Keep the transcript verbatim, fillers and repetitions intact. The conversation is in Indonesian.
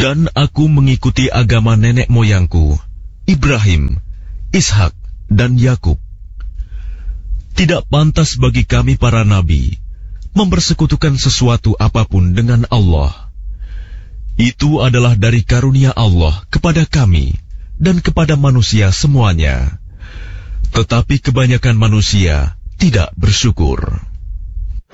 Dan aku mengikuti agama nenek moyangku, Ibrahim, Ishak, dan Yakub. Tidak pantas bagi kami para nabi mempersekutukan sesuatu apapun dengan Allah. Itu adalah dari karunia Allah kepada kami dan kepada manusia semuanya. Tetapi kebanyakan manusia tidak bersyukur.